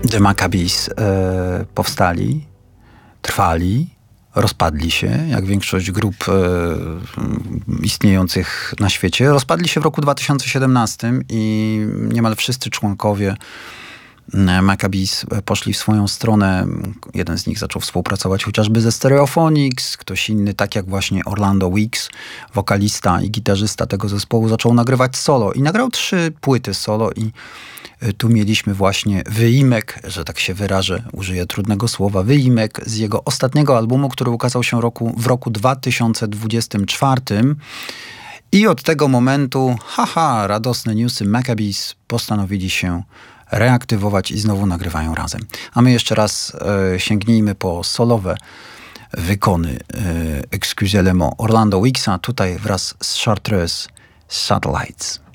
The Maccabees powstali, trwali, rozpadli się, jak większość grup istniejących na świecie. Rozpadli się w roku 2017 i niemal wszyscy członkowie Maccabees poszli w swoją stronę. Jeden z nich zaczął współpracować chociażby ze Stereophonics, ktoś inny, tak jak właśnie Orlando Weeks, wokalista i gitarzysta tego zespołu, zaczął nagrywać solo i nagrał 3 płyty solo i tu mieliśmy właśnie wyimek, że tak się wyrażę, użyję trudnego słowa, wyimek z jego ostatniego albumu, który ukazał się w roku 2024. I od tego momentu, radosne newsy, Maccabees postanowili się reaktywować i znowu nagrywają razem. A my jeszcze raz sięgnijmy po solowe wykony Excusez-le-moi Orlando Weeksa, tutaj wraz z Chartreuse Satellites.